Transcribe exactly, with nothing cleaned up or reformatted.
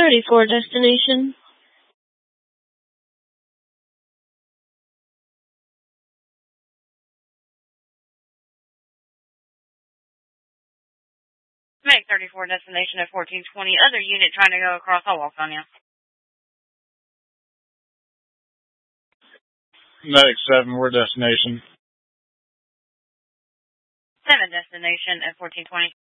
thirty-four destination. Meg thirty-four destination at fourteen twenty. Other unit trying to go across. I'll walk on you. Medic seven, we're destination. seven destination at fourteen twenty.